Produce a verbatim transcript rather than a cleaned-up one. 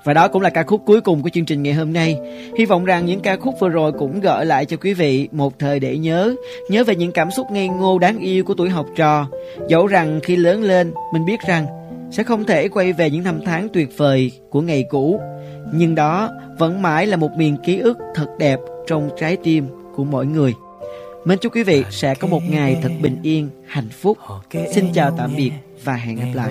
Và đó cũng là ca khúc cuối cùng của chương trình ngày hôm nay. Hy vọng rằng những ca khúc vừa rồi cũng gợi lại cho quý vị một thời để nhớ, nhớ về những cảm xúc ngây ngô đáng yêu của tuổi học trò. Dẫu rằng khi lớn lên, mình biết rằng sẽ không thể quay về những năm tháng tuyệt vời của ngày cũ, nhưng đó vẫn mãi là một miền ký ức thật đẹp trong trái tim của mỗi người. Mến chúc quý vị sẽ có một ngày thật bình yên, hạnh phúc. Xin chào tạm biệt và hẹn gặp lại.